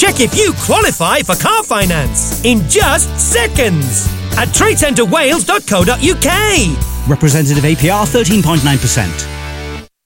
Check if you qualify for car finance in just seconds at tradecentrewales.co.uk. Representative APR 13.9%.